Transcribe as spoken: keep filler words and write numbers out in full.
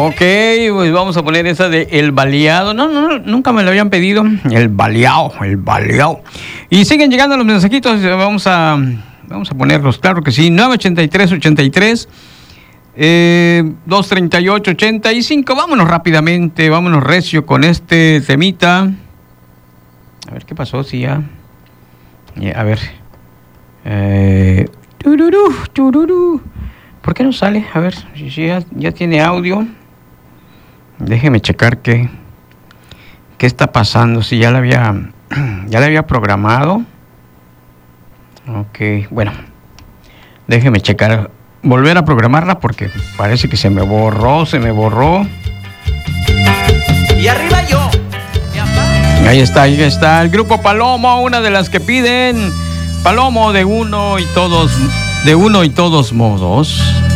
Ok, pues vamos a poner esa de El Baleado. No, no, nunca me lo habían pedido. El Baleado, El Baleado. Y siguen llegando los mensajitos. Vamos a, vamos a ponerlos, claro que sí. nueve ochenta y tres ochenta y tres, eh, dos treinta y ocho ochenta y cinco. Vámonos rápidamente, vámonos recio con este temita. A ver qué pasó, si ya. ya a ver. Eh, tururú, tururú. ¿Por qué no sale? A ver, si ya, ya tiene audio. Déjeme checar qué, qué está pasando. Si ya la había, ya la había programado. Ok, bueno. Déjeme checar. Volver a programarla porque parece que se me borró, se me borró. Y arriba yo. Ahí está, ahí está. El grupo Palomo, una de las que piden. Palomo de uno y todos, de uno y todos modos.